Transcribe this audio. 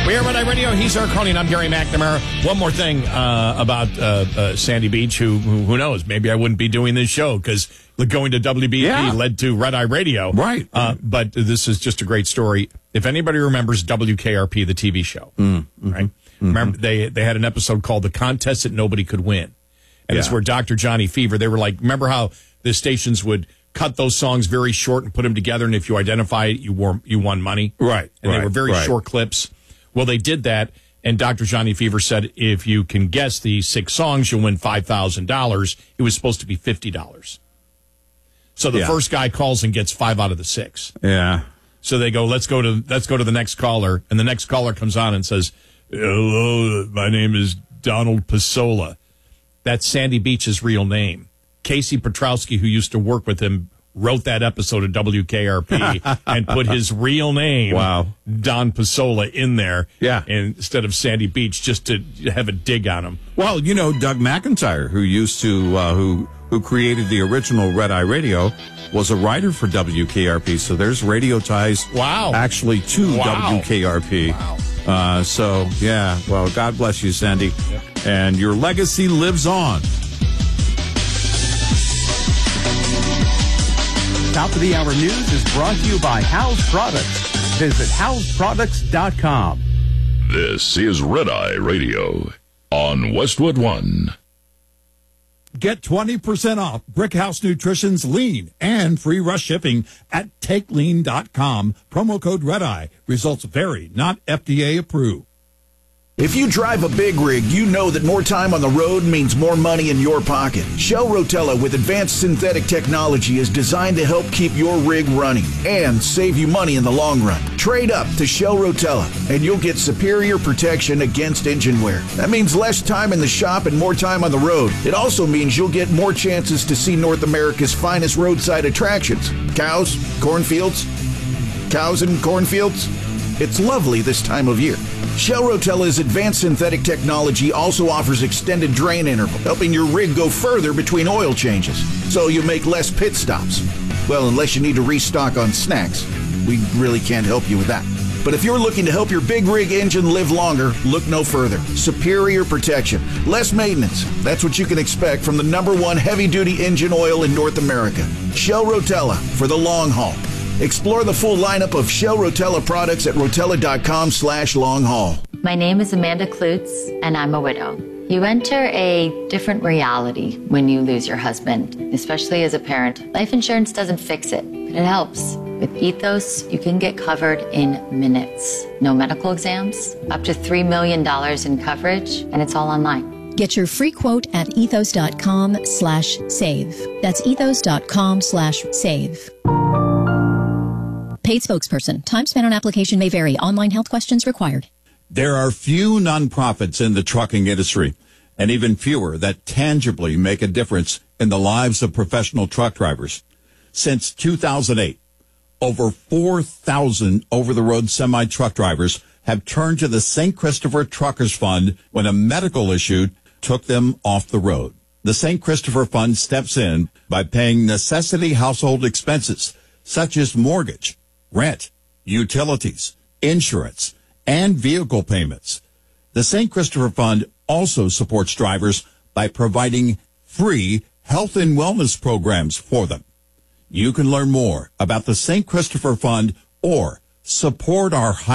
We are Red Eye Radio. He's Eric Coney, and I'm Gary McNamara. One more thing about Sandy Beach, who knows? Maybe I wouldn't be doing this show because going to WBP led to Red Eye Radio. Right. But this is just a great story. If anybody remembers WKRP, the TV show, right? Remember, they had an episode called The Contest That Nobody Could Win. And it's where Dr. Johnny Fever, they were like, remember how the stations would cut those songs very short and put them together, and if you identify it, you won money? Right. And they were very short clips. Well, they did that, and Dr. Johnny Fever said, if you can guess the 6 songs, you'll win $5,000. It was supposed to be $50. So the first guy calls and gets 5 out of the 6. Yeah. So they go, let's go to the next caller, and the next caller comes on and says, hello, my name is Donald Pasola. That's Sandy Beach's real name. Casey Petrowski, who used to work with him, wrote that episode of WKRP and put his real name, Don Pasola, in there instead of Sandy Beach, just to have a dig on him. Well, you know, Doug McIntyre, who used to who created the original Red Eye Radio, was a writer for WKRP. So there's radio ties actually to WKRP. Wow. So, yeah, well, God bless you, Sandy. Yep. And your legacy lives on. Top of the Hour News is brought to you by House Products. Visit houseproducts.com. This is Red Eye Radio on Westwood One. Get 20% off Brickhouse Nutrition's Lean and free rush shipping at TakeLean.com. Promo code REDEYE. Results vary, not FDA approved. If you drive a big rig, you know that more time on the road means more money in your pocket. Shell Rotella with advanced synthetic technology is designed to help keep your rig running and save you money in the long run. Trade up to Shell Rotella and you'll get superior protection against engine wear. That means less time in the shop and more time on the road. It also means you'll get more chances to see North America's finest roadside attractions. Cows, cornfields, cows and cornfields. It's lovely this time of year. Shell Rotella's advanced synthetic technology also offers extended drain interval, helping your rig go further between oil changes, so you make less pit stops. Well, unless you need to restock on snacks. We really can't help you with that. But if you're looking to help your big rig engine live longer, look no further. Superior protection, less maintenance. That's what you can expect from the #1 heavy-duty engine oil in North America. Shell Rotella for the long haul. Explore the full lineup of Shell Rotella products at rotella.com/long-haul. My name is Amanda Klutz, and I'm a widow. You enter a different reality when you lose your husband, especially as a parent. Life insurance doesn't fix it, but it helps. With Ethos, you can get covered in minutes. No medical exams, up to $3 million in coverage, and it's all online. Get your free quote at ethos.com/save. That's ethos.com/save. Paid spokesperson. Time spent on application may vary. Online health questions required. There are few nonprofits in the trucking industry, and even fewer that tangibly make a difference in the lives of professional truck drivers. Since 2008, over 4,000 over-the-road semi-truck drivers have turned to the St. Christopher Truckers Fund when a medical issue took them off the road. The St. Christopher Fund steps in by paying necessity household expenses, such as mortgage, rent, utilities, insurance, and vehicle payments. The St. Christopher Fund also supports drivers by providing free health and wellness programs for them. You can learn more about the St. Christopher Fund or support our